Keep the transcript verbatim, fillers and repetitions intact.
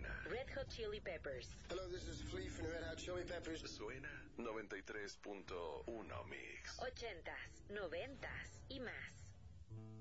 suena. Red Hot Chili Peppers. Hello, this is Flea from the Red Hot Chili Peppers. Suena noventa y tres punto uno Mix. Ochentas, noventas y más.